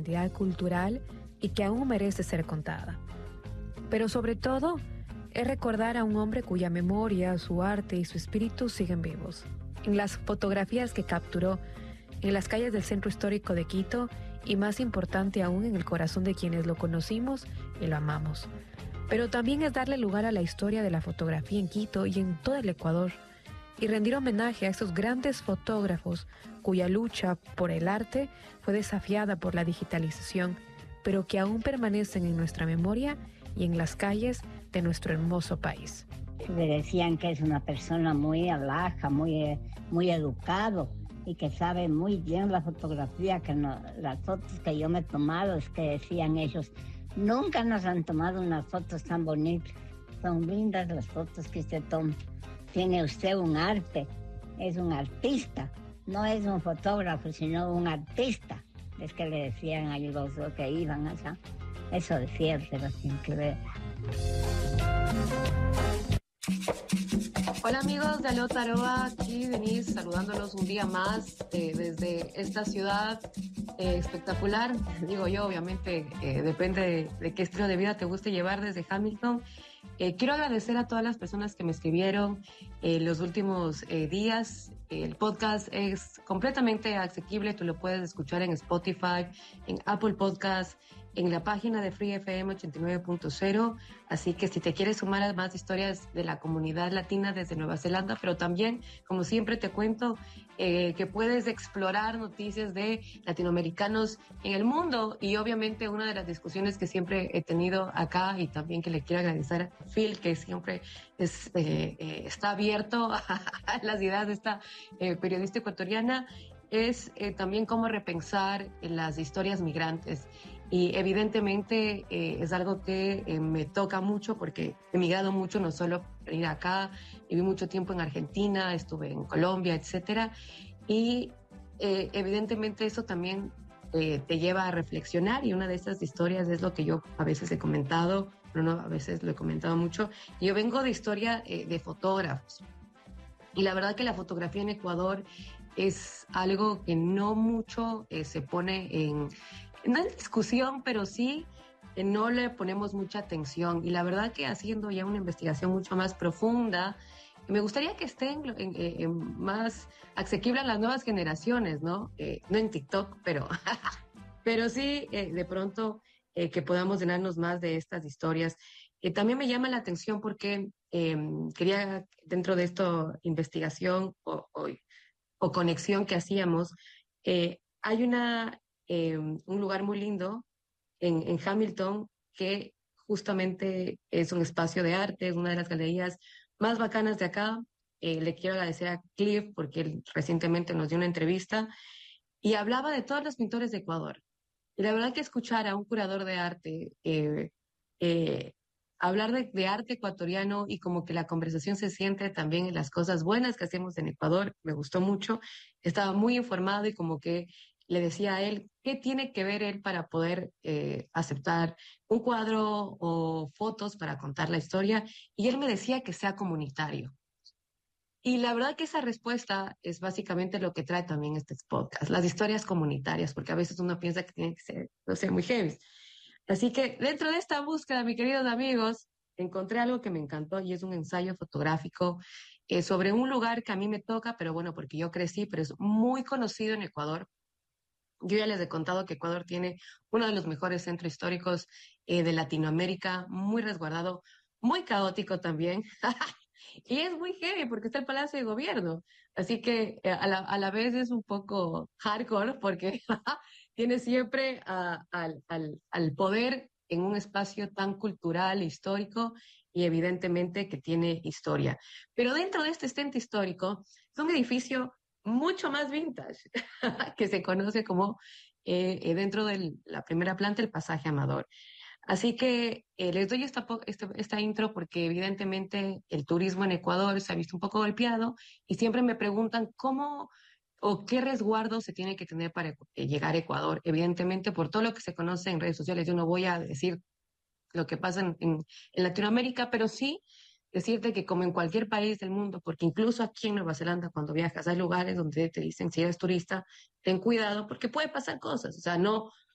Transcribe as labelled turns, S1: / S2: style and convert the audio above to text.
S1: identidad cultural y que aún merece ser contada. Pero sobre todo, es recordar a un hombre cuya memoria, su arte y su espíritu siguen vivos. En las fotografías que capturó en las calles del centro histórico de Quito y, más importante aún, en el corazón de quienes lo conocimos y lo amamos. Pero también es darle lugar a la historia de la fotografía en Quito y en todo el Ecuador y rendir homenaje a esos grandes fotógrafos cuya lucha por el arte fue desafiada por la digitalización, pero que aún permanecen en nuestra memoria y en las calles de nuestro hermoso país.
S2: Le decían que es una persona muy alhaja, muy educado y que sabe muy bien la fotografía, que no, las fotos que yo me he tomado, es que decían ellos, nunca nos han tomado unas fotos tan bonitas, son lindas las fotos que usted toma. Tiene usted un arte, es un artista, no es un fotógrafo, sino un artista. Es que le decían a los que iban allá. Eso decía, pero sin que ver.
S3: Hola amigos de Aló Taroa, aquí Denise saludándolos un día más desde esta ciudad espectacular. Digo yo, obviamente, depende de qué estilo de vida te guste llevar desde Hamilton. Quiero agradecer a todas las personas que me escribieron los últimos días. El podcast es completamente asequible, tú lo puedes escuchar en Spotify, en Apple Podcast, en la página de Free FM 89.0, así que si te quieres sumar a más historias de la comunidad latina desde Nueva Zelanda, pero también, como siempre te cuento, que puedes explorar noticias de latinoamericanos en el mundo, y obviamente una de las discusiones que siempre he tenido acá y también que le quiero agradecer a Phil, que siempre está abierto a las ideas de esta periodista ecuatoriana, es también cómo repensar las historias migrantes. Y evidentemente es algo que me toca mucho porque he migrado mucho, no solo para ir acá, viví mucho tiempo en Argentina, estuve en Colombia, etcétera. Y evidentemente eso también te lleva a reflexionar, y una de esas historias es lo que yo a veces he comentado, pero no, a veces lo he comentado mucho. Yo vengo de historia de fotógrafos. Y la verdad que la fotografía en Ecuador es algo que no mucho se pone no en discusión, pero sí no le ponemos mucha atención. Y la verdad que haciendo ya una investigación mucho más profunda, me gustaría que esté más asequible a las nuevas generaciones, ¿no? No en TikTok, pero sí de pronto que podamos llenarnos más de estas historias. También me llama la atención porque quería, dentro de esta investigación o conexión que hacíamos, hay un lugar muy lindo en Hamilton que justamente es un espacio de arte, es una de las galerías más bacanas de acá. Le quiero agradecer a Cliff porque él recientemente nos dio una entrevista y hablaba de todos los pintores de Ecuador. Y la verdad que escuchar a un curador de arte eh, hablar de arte ecuatoriano y como que la conversación se siente también en las cosas buenas que hacemos en Ecuador, me gustó mucho. Estaba muy informado y como que le decía a él qué tiene que ver él para poder aceptar un cuadro o fotos para contar la historia, y él me decía que sea comunitario. Y la verdad que esa respuesta es básicamente lo que trae también este podcast, las historias comunitarias, porque a veces uno piensa que tiene que ser, no sé, muy heavy. Así que dentro de esta búsqueda, mis queridos amigos, encontré algo que me encantó y es un ensayo fotográfico sobre un lugar que a mí me toca, pero bueno, porque yo crecí, pero es muy conocido en Ecuador. Yo ya les he contado que Ecuador tiene uno de los mejores centros históricos de Latinoamérica, muy resguardado, muy caótico también. Y es muy heavy porque está el Palacio de Gobierno. Así que a la vez es un poco hardcore porque tiene siempre al poder en un espacio tan cultural, histórico, y evidentemente que tiene historia. Pero dentro de este centro histórico es un edificio mucho más vintage, que se conoce como dentro de la primera planta el Pasaje Amador. Así que les doy esta intro porque evidentemente el turismo en Ecuador se ha visto un poco golpeado y siempre me preguntan cómo o qué resguardo se tiene que tener para llegar a Ecuador. Evidentemente, por todo lo que se conoce en redes sociales, yo no voy a decir lo que pasa en Latinoamérica, pero sí decirte que como en cualquier país del mundo, porque incluso aquí en Nueva Zelanda cuando viajas hay lugares donde te dicen si eres turista, ten cuidado porque puede pasar cosas, o sea, no